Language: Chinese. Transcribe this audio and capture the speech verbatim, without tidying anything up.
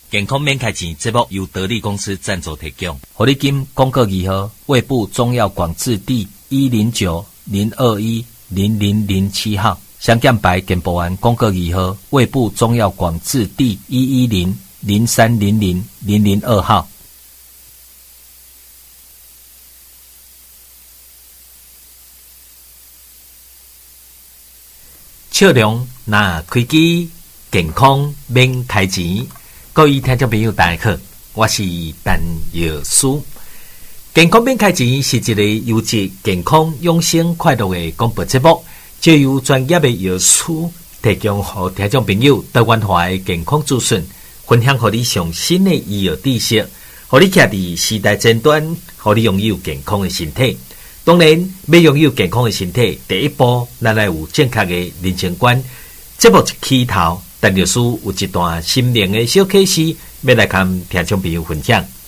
健康免开钱节目由得力公司赞助提供。 活力金公告二号，卫部中药广字第一零九零二一零零零七号。香港白健保丸公告二号，卫部中药广字第一一零零三零零零零二号。笑容那开机，健康免开钱。各位听众朋友，大家好，我是陈药师。健康免开钱是一个优质、健康、养生、快乐的广播节目，就由专业的药师提供给听众朋友多元化的健康资讯，分享给你上新的医药知识，让你徛伫时代尖端，让你拥有健康的身体。当然，要拥有健康的身体，第一步，咱来有正确的人生观。节目一起头，陈律师有一段心灵的小启示，要来跟听众朋友分享。